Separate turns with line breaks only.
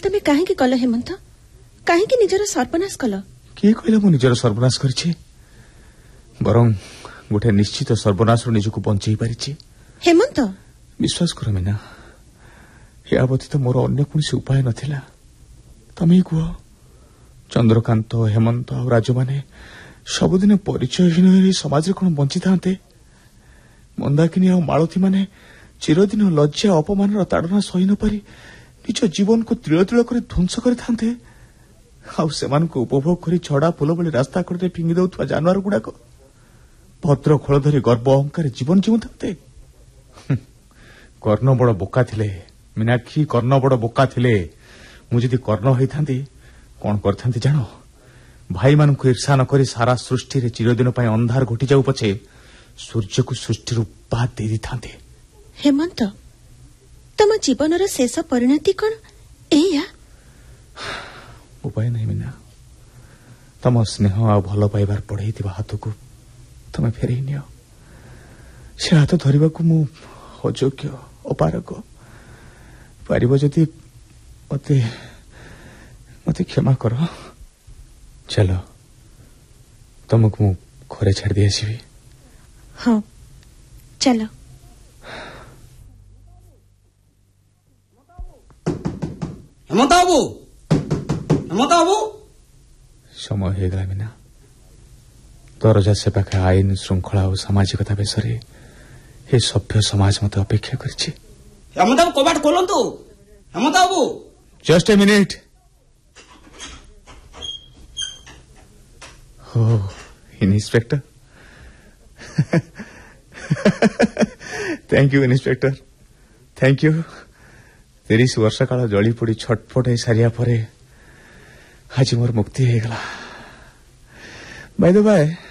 तमे काहेकि कल हेमंत काहेकि निजर सर्वनाश कल
किए कहले मु निजर सर्वनाश करिछि बरं गोटे निश्चित सर्वनाश निजको बंचई पारिछि
हेमंत
विश्वास कर मीना या व्यतीत मोर अन्य कौन उपाय नथिला तमे कह चंद्रकांत हेमंत और राजू माने सबुदिन परिचयहीन समाज कौन बंची था मंदाकिनी और मालती माने चिरदिन लज्जा अपमान ताड़ना सही न पारी निज जीवन को तिल तिल कर ध्वंस करते उपभोग कर छड़ा फूल भली रास्ता कड़े फिंगी दौथुवा जानवर गुड़ाक भद्र खोल धरी गर्व अहंकार जीवन जीवुते कर्ण बड़ बोका थिले मीनाक्षी कर्ण बड़ बोका थिले मुझे कर्ण होता कौन करते जान भाई मान ईर्षा न करी सारा सृष्टि रे चिरदिन अंधार घटी जाऊ पछे सूर्य को सृष्टि बाद दे था
हेमंत तम जीवन शेष परिणति कौन एया
उपाय नहीं मीना तम स्नेह आ भल पाइबार पढ़ई हाथ को तमे फेर नियो से हाथ धरवा को मु अयोग्य अपारक पारिब जदि मते मते क्षमा कर चलो तुमको मु घरे छाड़ दे आसबी
हाँ चलो
हेमंत बाबू
समय हो गला मीना दरजा से पाखे आईन श्रृंखला और सामाजिकता बेसरे हे सभ्य समाज मत अपेक्षा करछि
हेमंत बाबू कबाट खोलंतु हेमंत बाबू
जस्ट ए मिनिट हो inspector thank you inspector thank you 30 वर्ष काल जली पड़ी छटपट हो सारिया परे आज मोर मुक्ति हो गला बाय द बाय